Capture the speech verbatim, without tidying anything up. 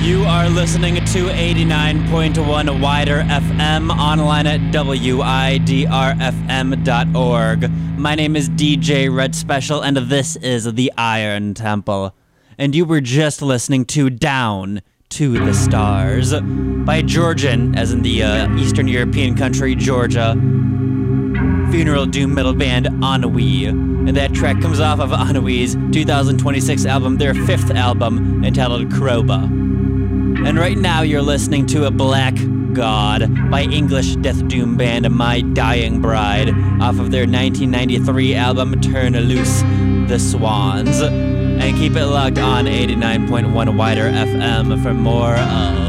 You are listening to eighty-nine point one Wider F M, online at W I D R F M dot org. My name is D J Red Special, and this is The Iron Temple. And you were just listening to Down to the Stars by Georgian, as in the uh, Eastern European country, Georgia, funeral doom metal band Ennui. And that track comes off of Ennui's two thousand twenty-six album, their fifth album, entitled Kroba. And right now you're listening to a Black God by English death doom band My Dying Bride off of their nineteen ninety-three album Turn Loose the Swans. And keep it locked on eighty-nine point one Wider F M for more of